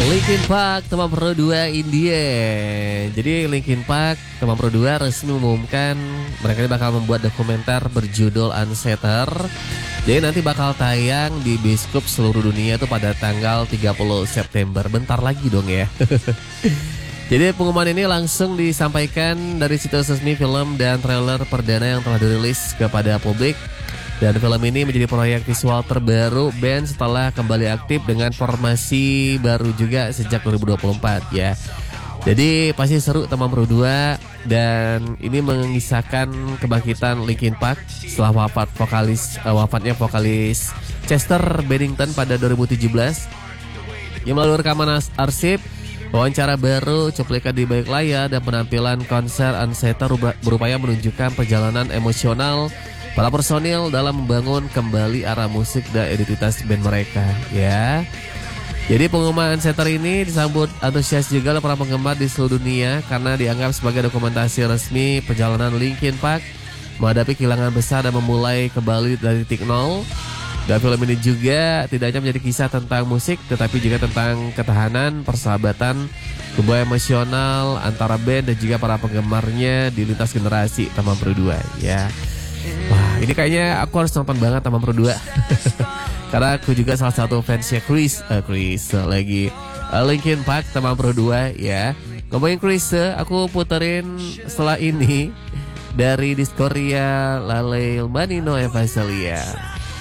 Linkin Park Teman Pro 2 India. Jadi Linkin Park Teman Pro 2 resmi mengumumkan mereka ini bakal membuat dokumenter berjudul Unsetter. Jadi nanti bakal tayang di bioskop seluruh dunia tuh pada tanggal 30 September. Bentar lagi dong ya. Jadi pengumuman ini langsung disampaikan dari situs resmi film dan trailer perdana yang telah dirilis kepada publik. Dan film ini menjadi proyek visual terbaru band setelah kembali aktif dengan formasi baru juga sejak 2024 ya. Jadi pasti seru Teman Pro 2 dan ini mengisahkan kebangkitan Linkin Park setelah wafatnya vokalis Chester Bennington pada 2017. Yang melalui rekaman arsip, wawancara baru, cuplikan di balik layar dan penampilan konser Unsetter berupaya menunjukkan perjalanan emosional para personil dalam membangun kembali arah musik dan identitas band mereka ya. Jadi pengumuman Unsetter ini disambut antusias juga oleh para penggemar di seluruh dunia karena dianggap sebagai dokumentasi resmi perjalanan Linkin Park menghadapi kehilangan besar dan memulai kembali dari titik nol. Dan film ini juga tidak hanya menjadi kisah tentang musik tetapi juga tentang ketahanan, persahabatan, hubungan emosional antara band dan juga para penggemarnya di lintas generasi Teman Pro 2 ya. Wah, ini kayaknya aku harus nonton banget Teman Pro 2. Karena aku juga salah satu fansnya Chris lagi Linkin Park Teman Pro 2 ya. Ngomongin Chris, aku puterin setelah ini dari Discordia Lale Manino Evasalia.